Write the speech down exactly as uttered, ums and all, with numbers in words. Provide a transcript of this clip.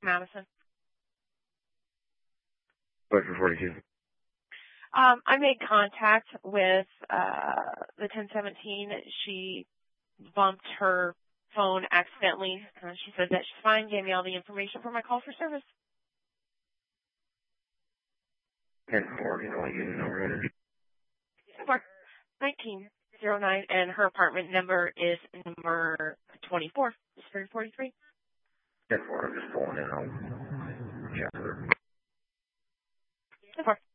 Madison. West forty-two. Um, I made contact with uh, the ten seventeen. She bumped her phone accidentally. Uh, she said that she's fine, gave me all the information for my call for service. ten four, you know, you know, right? Four, nineteen oh nine, and her apartment number is number twenty-four. It's three forty-three. ten four, I'm just pulling in. I'll check her. ten four.